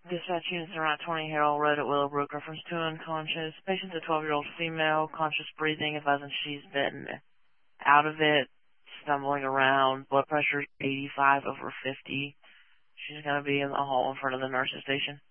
Dispatch units around 20 Harold Road at Willowbrook. Reference to unconscious. Patient's a 12-year-old female, conscious breathing, advising she's been out of it, stumbling around. Blood pressure 85/50. She's going to be in the hall in front of the nurse's station.